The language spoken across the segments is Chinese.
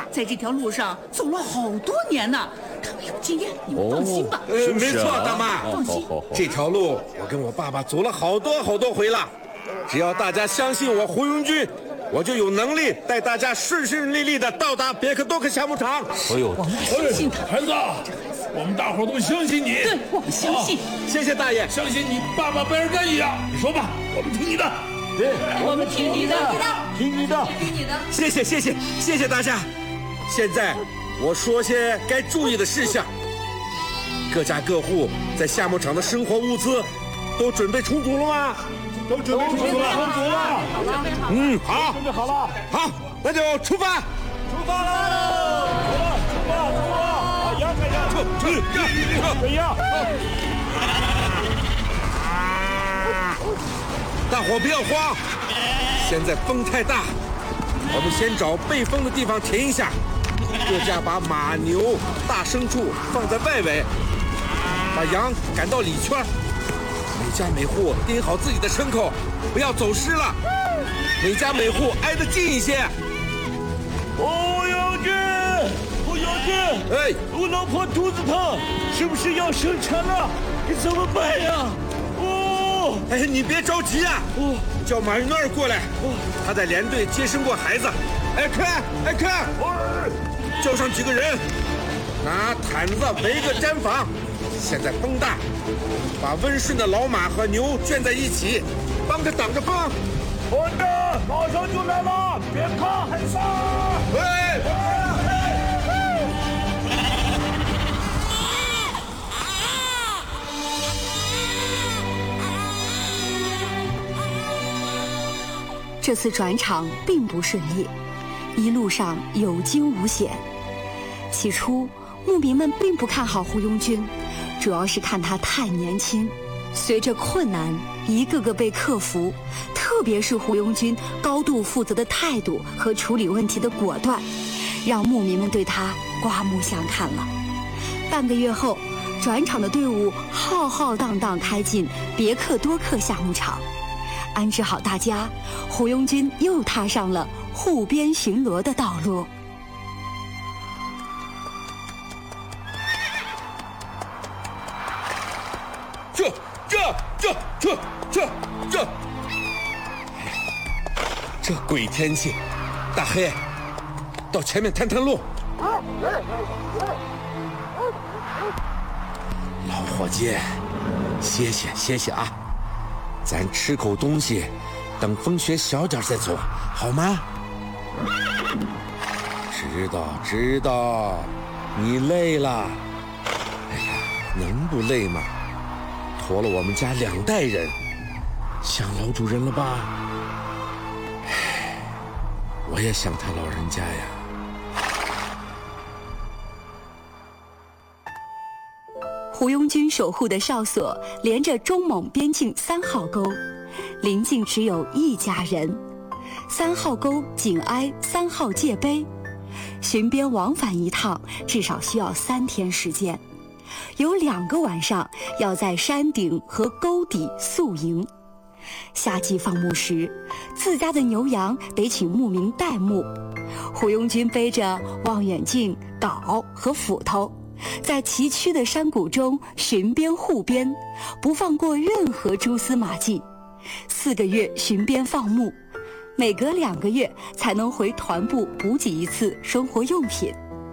在这条路上走了好多年呢，他们有经验，你们放心吧。 没错，大妈， 放心。 这条路我跟我爸爸走了好多回了。只要大家相信我胡庸军，我就有能力带大家顺顺利利的到达别克多克夏牧场。 我们相信他。 孩子，我们大伙都相信你。 对，我们相信。 谢谢大爷， 相信你爸爸贝尔干一样。你说吧，我们听你的。 对， 我们听你的， 听你的， 听你的。 谢谢大家。现在我说些该注意的事项。各家各户在夏牧场的生活物资都准备充足了吗？ 都准备充足了。 好， 准备好了。 好，那就出发。 出发喽！出发！羊开羊，撤羊！ 大伙不要慌，现在风太大，我们先找背风的地方停一下。各家把马、牛、大牲畜放在外围，把羊赶到里圈。每家每户盯好自己的牲口，不要走失了。每家每户挨得近一些。 胡永军， 哎， 我老婆肚子疼，是不是要生产了？你怎么办呀？ 哎，你别着急啊！叫马云二过来，他在连队接生过孩子。哎，看，叫上几个人，拿毯子围个毡房。现在风大，把温顺的老马和牛圈在一起，帮着挡着风。 好的，马上就来了，别怕，很上。 这次转场并不顺利，一路上有惊无险。起初，牧民们并不看好胡庸军，主要是看他太年轻。随着困难一个个被克服，特别是胡庸军高度负责的态度和处理问题的果断，让牧民们对他刮目相看了。半个月后，转场的队伍浩浩荡荡开进别克多克夏牧场。安置好大家，胡庸军又踏上了护边巡逻的道路。 这鬼天气，大黑，到前面探路。老伙计，歇歇啊，咱吃口东西，等风雪小点再走，好吗？知道，你累了。哎呀，能不累吗？驮了我们家2代人，想老主人了吧？唉，我也想他老人家呀。 胡庸军守护的哨所连着中蒙边境3号沟，邻近只有1家人。3号沟紧挨3号界碑，巡边往返一趟至少需要3天时间，有2个晚上要在山顶和沟底宿营。夏季放牧时，自家的牛羊得请牧民代牧。胡庸军背着望远镜、镐和斧头，在崎岖的山谷中巡边护边，不放过任何蛛丝马迹。4个月巡边放牧，每隔2个月才能回团部补给一次生活用品。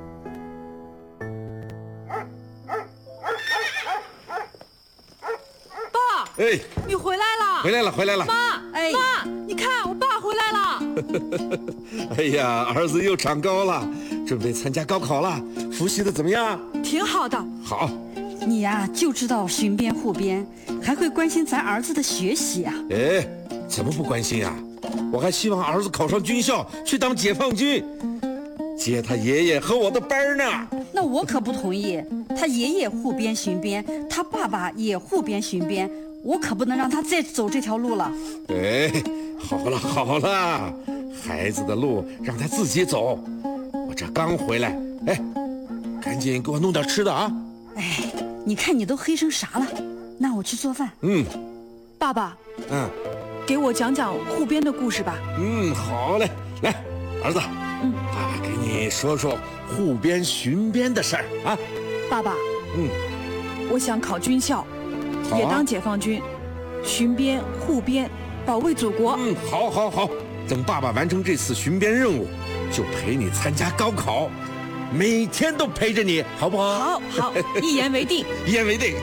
爸， 哎， 你回来了！ 回来了！ 妈，妈，你看我爸回来了！ 哎呀，儿子又长高了，准备参加高考了，复习的怎么样？ 挺好的。 好， 你呀就知道巡边护边，还会关心咱儿子的学习啊。 哎，怎么不关心啊？我还希望儿子考上军校，去当解放军，接他爷爷和我的班呢。 那我可不同意，他爷爷护边巡边，他爸爸也护边巡边，我可不能让他再走这条路了。 哎，好了，孩子的路让他自己走。我这刚回来，哎，赶紧给我弄点吃的啊！ 哎，你看你都黑成啥了？那我去做饭。 爸爸，给我讲讲护边的故事吧。 好嘞，来，儿子，爸爸给你说说护边巡边的事儿啊。 爸爸，我想考军校， 好啊也当解放军，巡边护边，保卫祖国。 好，好，好，等爸爸完成这次巡边任务，就陪你参加高考，每天都陪着你，好不好？ 好，好，一言为定。 一言为定。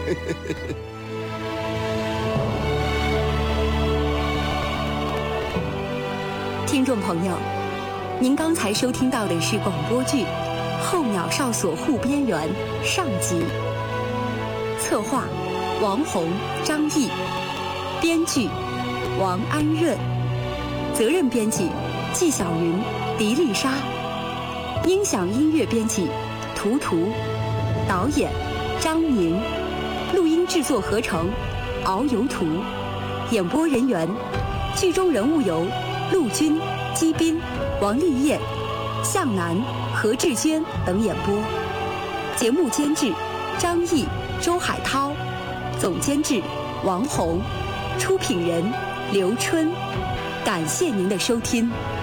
听众朋友，您刚才收听到的是广播剧《候鸟哨所护边员》上集，策划王红、张毅，编剧王安润，责任编辑纪晓云、狄丽莎，音响音乐编辑图图，导演张宁，录音制作合成敖游图，演播人员剧中人物有陆军、姬斌、王丽燕、向南、何志娟等演播。节目监制张毅、周海涛，总监制王红，出品人刘春。感谢您的收听。